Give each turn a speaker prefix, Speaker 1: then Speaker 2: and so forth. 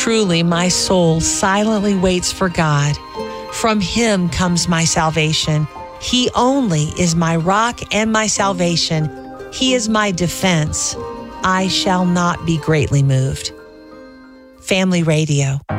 Speaker 1: Truly, my soul silently waits for God. From him comes my salvation. He only is my rock and my salvation. He is my defense. I shall not be greatly moved. Family Radio.